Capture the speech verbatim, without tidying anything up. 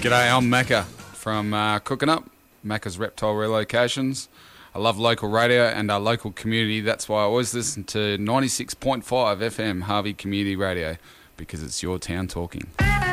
G'day, I'm Macca from uh, Cooking Up, Macca's Reptile Relocations. I love local radio and our local community. That's why I always listen to ninety-six point five F M Harvey Community Radio, because it's your town talking.